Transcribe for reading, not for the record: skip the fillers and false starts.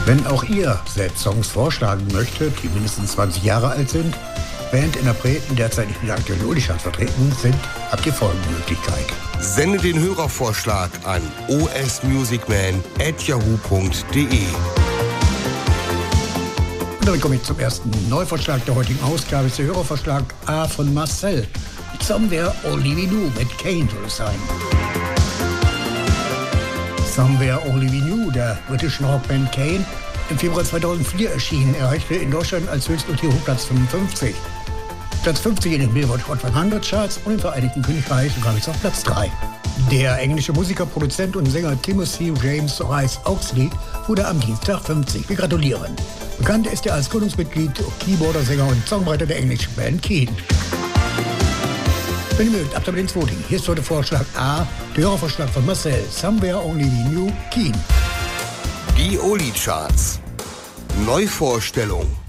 Wenn auch ihr selbst Songs vorschlagen möchtet, die mindestens 20 Jahre alt sind, Bandinterpreten derzeit nicht in der aktuellen Oldies-Charts vertreten sind, habt ihr folgende Möglichkeit. Sende den Hörervorschlag an osmusicman@yahoo.de. Und damit komme ich zum ersten Neuvorschlag der heutigen Ausgabe. Ist der Hörervorschlag A von Marcel. Somewhere Only We Knew mit Kane soll es sein. Somewhere Only We Knew, der britischen Rockband Kane, im Februar 2004 erschienen, erreichte in Deutschland als Höchstnotierung Platz 55. Platz 50 in den Billboard Hot 100 Charts und im Vereinigten Königreich sogar bis auf Platz 3. Der englische Musiker, Produzent und Sänger Timothy James Rice Oxley wurde am Dienstag 50. Wir gratulieren. Bekannt ist er als Gründungsmitglied, Keyboarder, Sänger und Songwriter der englischen Band Keane. Wenn ihr mögt, ab damit ins Voting. Hier ist heute Vorschlag A, der Hörervorschlag von Marcel. Somewhere Only We Knew, Keane. Die Oli-Charts. Neuvorstellung.